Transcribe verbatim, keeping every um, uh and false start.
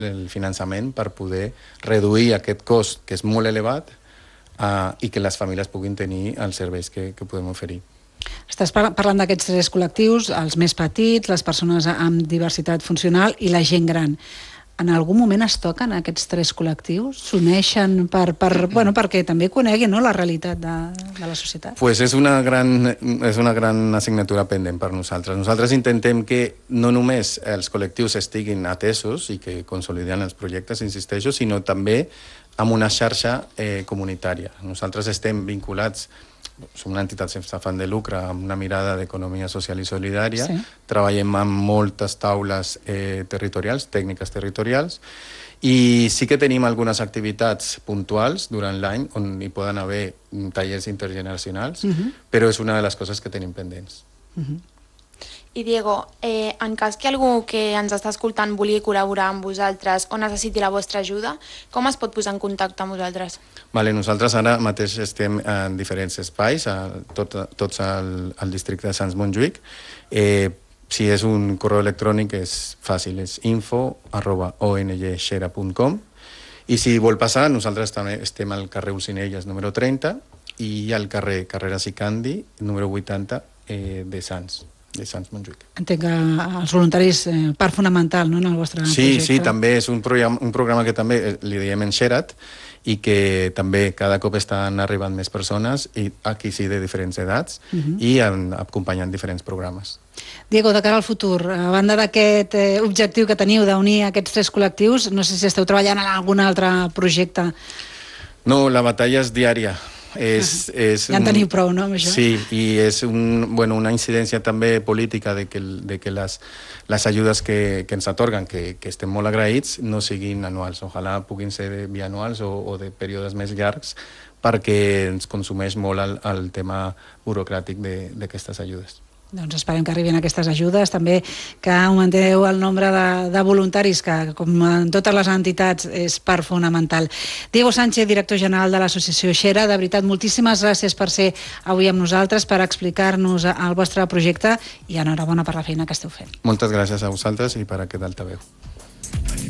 el finançament per poder reduir aquest cost, que és molt elevat, uh, i que les famílies puguin tenir els serveis que, que podem oferir. Estàs parlant d'aquests tres col·lectius, els més petits, les persones amb diversitat funcional i la gent gran. En algun moment es toquen aquests tres col·lectius? S'uneixen per, per, bueno, perquè també coneguin, no, la realitat de, de la societat? Pues és una gran, és una gran assignatura pendent per nosaltres. Nosaltres intentem que no només els col·lectius estiguin atesos i que consoliden els projectes, insisteixo, sinó també amb una xarxa eh, comunitària. Nosaltres estem vinculats, som una entitat sense afany de lucre, amb una mirada d'economia social i solidària. Sí. Treballem amb moltes taules eh, territorials, tècniques territorials, i sí que tenim algunes activitats puntuals durant l'any on hi poden haver tallers intergeneracionals, uh-huh. però és una de les coses que tenim pendents. Uh-huh. I Diego, eh, en cas que algú que ens està escoltant vulgui col·laborar amb vosaltres o necessiti la vostra ajuda, com es pot posar en contacte amb vosaltres? Vale, nosaltres ara mateix estem en diferents espais, a tot, tots al, al districte de Sants Montjuïc. Eh, si és un correu electrònic és fàcil, és info arroba o n g xera punt com, i si vol passar, nosaltres també estem al carrer Ulcinelles número trenta i al carrer Carreras i Candi número vuitanta eh, de Sants. de Sants Montjuïc. Entenc que els voluntaris, eh, part fonamental, no, en el vostre sí, projecte. Sí, també és un programa, un programa que també li diem Enxera't i que també cada cop estan arribant més persones, i aquí sí de diferents edats, uh-huh. i en, acompanyant diferents programes. Diego, de cara al futur, a banda d'aquest eh, objectiu que teniu d'unir aquests tres col·lectius, no sé si esteu treballant en algun altre projecte. No, la batalla és diària. És, és ja en teniu prou, no, amb això? Sí, i és un, bueno, una incidència també política de que, de que les, les ajudes que, que ens atorguen, que, que estem molt agraïts, no siguin anuals. Ojalà puguin ser bianuals o, o de períodes més llargs, perquè ens consumeix molt el, el tema burocràtic d'aquestes ajudes. Doncs esperem que arribin aquestes ajudes, també que augmenteu el nombre de, de voluntaris, que com en totes les entitats és part fonamental. Diego Sánchez, director general de l'associació Xera, de veritat, moltíssimes gràcies per ser avui amb nosaltres, per explicar-nos el vostre projecte, i enhorabona per la feina que esteu fent. Moltes gràcies a vosaltres i per aquest altaveu.